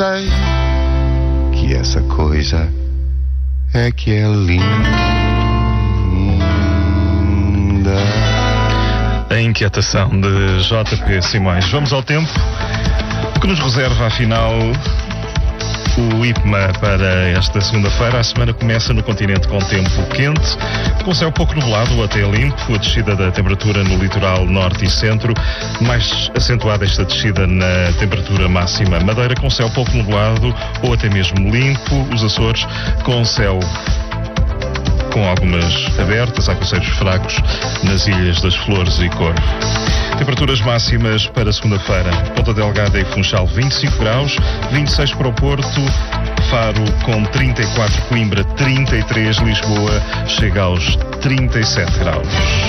sei que essa coisa é que é linda. A inquietação de JP Simões. Vamos ao tempo que nos reserva, afinal, o IPMA para esta segunda-feira. A semana começa no continente com tempo quente, com céu pouco nublado ou até limpo, a descida da temperatura no litoral norte e centro, mais acentuada esta descida na temperatura máxima. Madeira com céu pouco nublado ou até mesmo limpo, os Açores com céu com algumas abertas, há acoceiros fracos nas Ilhas das Flores e Corvo. Temperaturas máximas para segunda-feira. Ponta Delgada e Funchal 25 graus, 26 para o Porto, Faro com 34, Coimbra 33, Lisboa chega aos 37 graus.